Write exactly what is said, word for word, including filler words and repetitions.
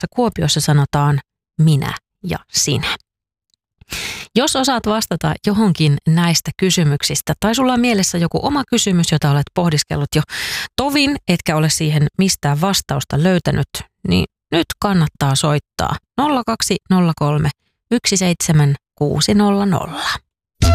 Kuopiossa sanotaan minä ja sinä. Jos osaat vastata johonkin näistä kysymyksistä tai sulla on mielessä joku oma kysymys, jota olet pohdiskellut jo tovin, etkä ole siihen mistään vastausta löytänyt, niin nyt kannattaa soittaa nolla kaksi nolla kolme yksi seitsemän kuusi nolla nolla.